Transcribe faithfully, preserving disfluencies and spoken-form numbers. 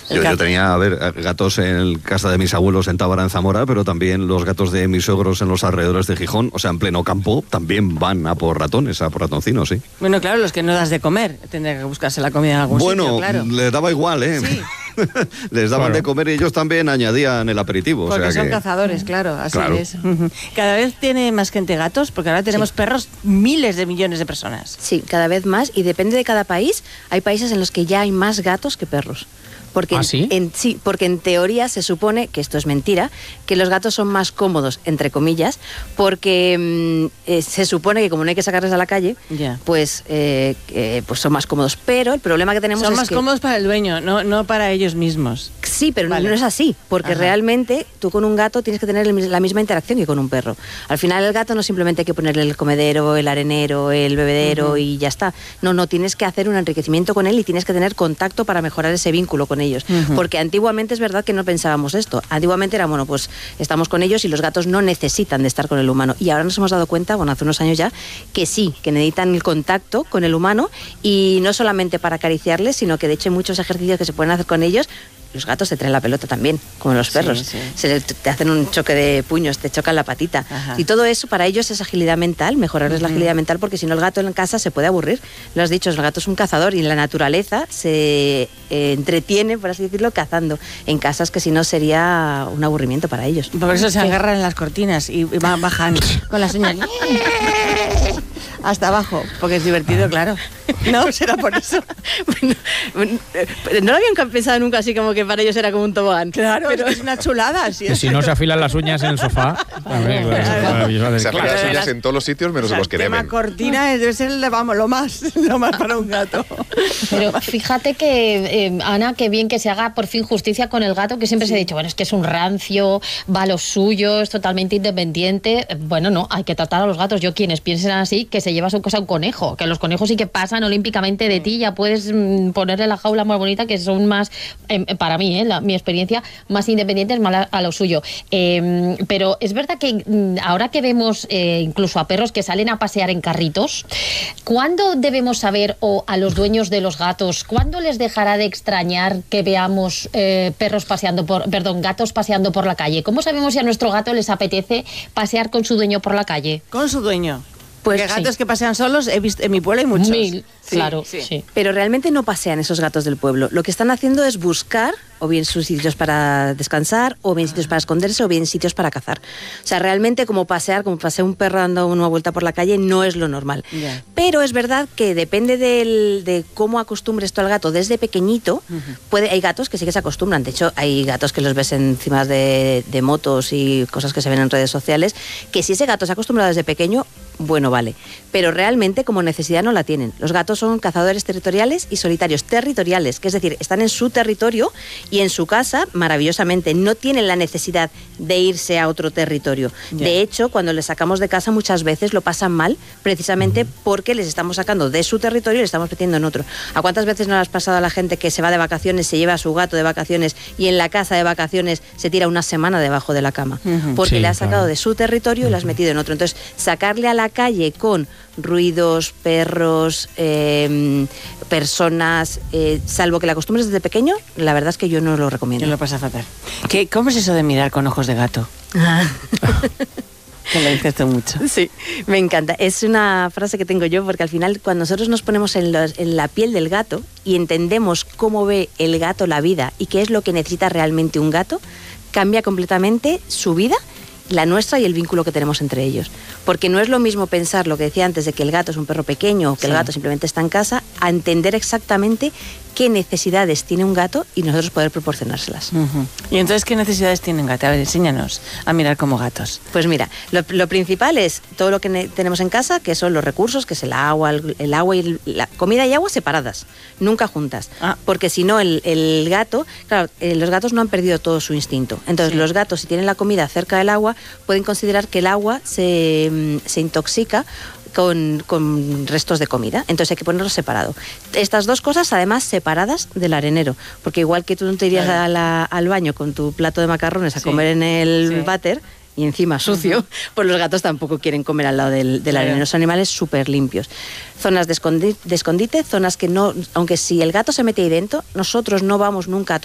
Yo, yo tenía, a ver, gatos en casa de mis abuelos en Tábara, en Zamora, pero también los gatos de mis suegros en los alrededores de Gijón, o sea, en pleno campo, también van a por ratones, a por ratoncinos, sí. Bueno, claro, los que no das de comer, tendría que buscarse la comida en algún bueno, sitio, claro. Bueno, les daba igual, ¿eh? Sí. Les daban Claro. de comer y ellos también añadían el aperitivo. Porque o sea son que... cazadores, claro, así Claro. es. Cada vez tiene más gente gatos, porque ahora tenemos Sí. perros miles de millones de personas. Sí, cada vez más, y depende de cada país. Hay países en los que ya hay más gatos que perros. Porque ¿Ah, en- sí? En, sí, porque en teoría se supone, que esto es mentira, que los gatos son más cómodos, entre comillas, porque mm, eh, se supone que como no hay que sacarles a la calle, Ya. pues, eh, eh, pues son más cómodos. Pero el problema que tenemos Son es más que... cómodos para el dueño, no, no para ellos mismos. Sí, pero Vale. no es así, porque Ajá. realmente tú con un gato tienes que tener el mis- la misma interacción que con un perro. Al final el gato no simplemente hay que ponerle el comedero, el arenero, el bebedero Ujú. y ya está. No, no, tienes que hacer un enriquecimiento con él y tienes que tener contacto para mejorar ese vínculo con ellos. Ujú. Porque antiguamente es verdad que no pensábamos esto. Antiguamente era, bueno, pues estamos con ellos y los gatos no necesitan de estar con el humano. Y ahora nos hemos dado cuenta, bueno, hace unos años ya, que sí, que necesitan el contacto con el humano, y no solamente para acariciarles, sino que de hecho hay muchos ejercicios que se pueden hacer con ellos. Los gatos te traen la pelota también, como los perros. Sí, sí. Se le- te hacen un choque de puños, te chocan la patita. Ajá. Y todo eso para ellos es agilidad mental, mejorarles la Ujú. agilidad mental, porque si no el gato en casa se puede aburrir. Lo has dicho, el gato es un cazador y en la naturaleza se eh, entretiene, por así decirlo, cazando. En casas que si no sería un aburrimiento para ellos. Por eso se agarran en las cortinas y va- bajan con las uñas hasta abajo, porque es divertido, claro. No, será por eso. Bueno, bueno, eh, no lo habían pensado nunca así como que para ellos era como un tobogán. Claro, pero es una chulada. Sí, Y si no se afilan las uñas en el sofá, también, pues, es maravilloso. Se afilan Claro. las uñas en todos los sitios menos O sea, en los que el tema deben. cortina debe ser, vamos, lo más, lo más para un gato. Pero fíjate que, eh, Ana, qué bien que se haga por fin justicia con el gato, que siempre se ha dicho, bueno, es que es un rancio, va a lo suyo, es totalmente independiente. Bueno, no, hay que tratar a los gatos. Yo, quienes piensen así, que se lleva su cosa a un conejo, que los conejos sí que pasan olímpicamente de ti, ya puedes mm, ponerle la jaula más bonita, que son más, eh, para mí, eh, la, mi experiencia, más independientes, más a, a lo suyo. Eh, pero es verdad que mm, ahora que vemos eh, incluso a perros que salen a pasear en carritos, ¿cuándo debemos saber, o a los dueños de los gatos, cuándo les dejará de extrañar que veamos eh, perros paseando por, perdón, gatos paseando por la calle? ¿Cómo sabemos si a nuestro gato les apetece pasear con su dueño por la calle? Con su dueño. Pues Porque sí. gatos que pasean solos, he visto, en mi pueblo hay muchos. Mil, Sí, claro, sí. sí. Pero realmente no pasean esos gatos del pueblo. Lo que están haciendo es buscar o bien sus sitios para descansar, o bien sitios para esconderse, o bien sitios para cazar. O sea, realmente como pasear, como pasea un perro dando una vuelta por la calle, no es lo normal. Ya. Pero es verdad que depende del- de cómo acostumbres tú al gato desde pequeñito. Puede, hay gatos que sí que se acostumbran. De hecho, hay gatos que los ves encima de, de motos y cosas que se ven en redes sociales, que si ese gato se ha acostumbrado desde pequeño, bueno, vale. Pero realmente como necesidad no la tienen. Los gatos son cazadores territoriales y solitarios territoriales, que es decir, están en su territorio y en su casa maravillosamente. No tienen la necesidad de irse a otro territorio. Ya. De hecho, cuando les sacamos de casa muchas veces lo pasan mal, precisamente porque les estamos sacando de su territorio y les estamos metiendo en otro. ¿A cuántas veces no le has pasado a la gente que se va de vacaciones, se lleva a su gato de vacaciones y en la casa de vacaciones se tira una semana debajo de la cama? Ujú. Porque Sí, le has sacado claro. de su territorio y lo has metido en otro. Entonces, sacarle a la calle con ruidos, perros, eh, personas, eh, salvo que la acostumbres desde pequeño, la verdad es que yo no lo Yo recomiendo. lo pasa fatal. ¿Qué, ¿Cómo es eso de mirar con ojos de gato? Que lo dices tú mucho. Sí, me encanta. Es una frase que tengo yo porque al final cuando nosotros nos ponemos en, los- en la piel del gato y entendemos cómo ve el gato la vida y qué es lo que necesita realmente un gato, cambia completamente su vida, la nuestra y el vínculo que tenemos entre ellos. Porque no es lo mismo pensar lo que decía antes de que el gato es un perro pequeño o que Sí. el gato simplemente está en casa, a entender exactamente qué necesidades tiene un gato y nosotros poder proporcionárselas. Ujú. ¿Y entonces qué necesidades tienen gato? A ver, enséñanos a mirar como gatos. Pues mira, lo, lo principal es todo lo que ne- tenemos en casa, que son los recursos, que es el agua, el, el agua y el- la comida y agua separadas, nunca juntas. Ah. Porque si no, el, el gato, claro, eh, los gatos no han perdido todo su instinto. Entonces, Sí. los gatos, si tienen la comida cerca del agua, pueden considerar que el agua se, mm, se intoxica con, con restos de comida. Entonces hay que ponerlo separado. Estas dos cosas, además, separadas del arenero. Porque igual que tú no te irías Claro. a la- al baño con tu plato de macarrones a Sí. comer en el Sí. váter, y encima sucio, pues los gatos tampoco quieren comer al lado del, del Claro. arenero. Son animales súper limpios. Zonas de escondi- de escondite, zonas que no, aunque si el gato se mete ahí dentro, nosotros no vamos nunca a